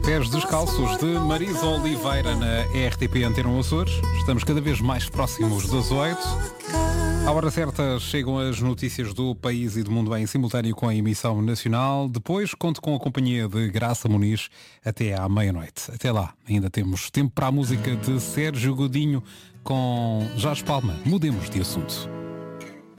Pés descalços de Marisa Oliveira na RTP Antena Açores. Estamos cada vez mais próximos das 8. À hora certa chegam as notícias do país e do mundo em simultâneo com a emissão nacional. Depois conto com a companhia de Graça Muniz até à meia-noite. Até lá, ainda temos tempo para a música de Sérgio Godinho com Jorge Palma. Mudemos de assunto.